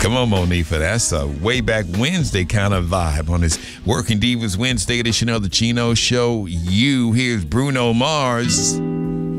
Come on, Monifa. That's a way back Wednesday kind of vibe on this Working Divas Wednesday edition of the Chino Show. Here's Bruno Mars.